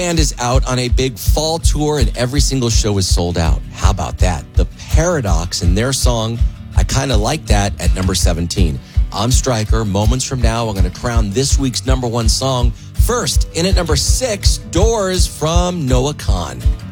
band is out on a big fall tour and every single show is sold out. How about that? The Paradox and their song, I Kinda Like That, at number 17. I'm Stryker. Moments from now, I'm going to crown this week's number one song. First, in at number 6, Doors from Noah Kahan.